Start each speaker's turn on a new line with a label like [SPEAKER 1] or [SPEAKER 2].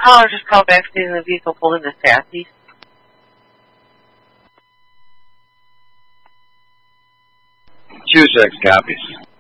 [SPEAKER 1] Caller just called back stating the vehicle pulled into southeast.
[SPEAKER 2] 2-6 copies.